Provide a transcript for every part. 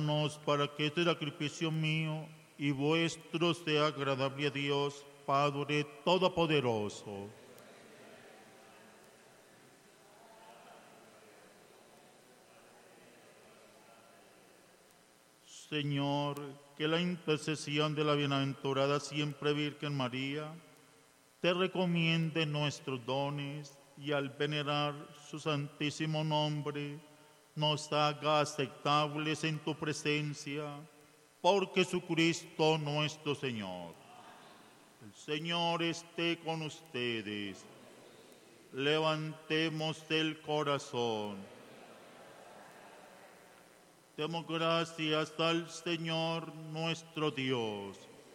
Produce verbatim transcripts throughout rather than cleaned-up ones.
para que este sacrificio mío y vuestro sea agradable a Dios, Padre Todopoderoso. Señor, que la intercesión de la bienaventurada siempre Virgen María te recomiende nuestros dones y al venerar su santísimo nombre nos haga aceptables en tu presencia por Jesucristo nuestro Señor. El Señor esté con ustedes. Levantemos el corazón. Demos gracias al Señor nuestro Dios.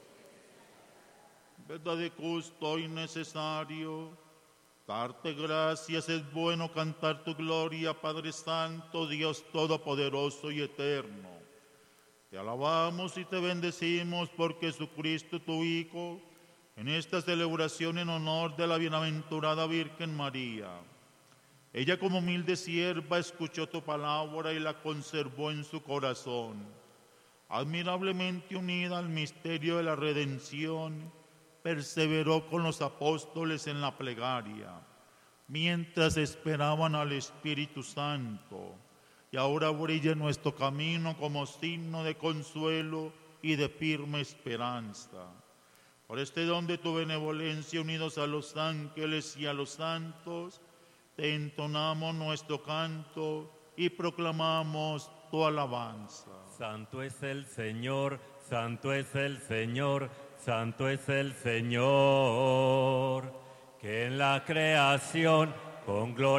Verdad y justo y necesario, darte gracias es bueno, cantar tu gloria, Padre Santo, Dios Todopoderoso y Eterno. Te alabamos y te bendecimos por Jesucristo tu Hijo, en esta celebración en honor de la bienaventurada Virgen María. Ella como humilde sierva escuchó tu palabra y la conservó en su corazón. Admirablemente unida al misterio de la redención, perseveró con los apóstoles en la plegaria, mientras esperaban al Espíritu Santo, y ahora brilla en nuestro camino como signo de consuelo y de firme esperanza. Por este don de tu benevolencia, unidos a los ángeles y a los santos, te entonamos nuestro canto y proclamamos tu alabanza. Santo es el Señor, santo es el Señor, santo es el Señor, que en la creación con gloria